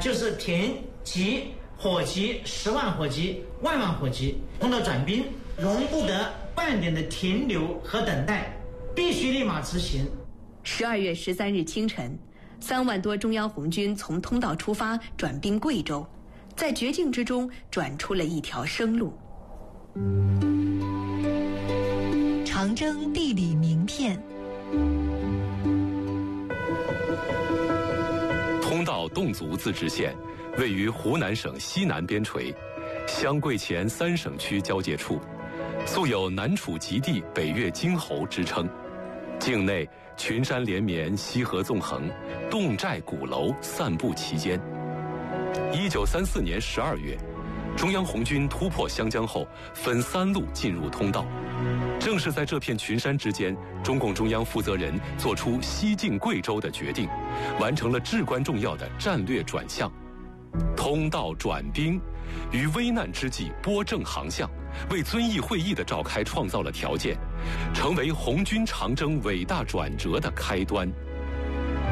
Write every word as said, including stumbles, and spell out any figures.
就是田、集、火急、十万火急、万万火急。通道转兵，容不得半点的停留和等待，必须立马执行。 十二月十三日清晨，三万多中央红军从通道出发，转兵贵州，在绝境之中转出了一条生路。 长征地理名片。 通道侗族自治县位于湖南省西南边陲，湘桂黔三省区交界处，素有南楚极地、北越荆侯之称。境内群山连绵，溪河纵横，侗寨鼓楼散布其间。一九三四年十二月，中央红军突破湘江后，分三路进入通道。正是在这片群山之间，中共中央负责人做出西进贵州的决定，完成了至关重要的战略转向。通道转兵，于危难之际拨正航向，为遵义会议的召开创造了条件，成为红军长征伟大转折的开端。